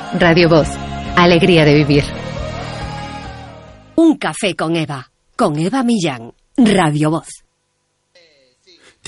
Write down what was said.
Radio Voz. Alegría de vivir. Un café con Eva Millán. Radio Voz.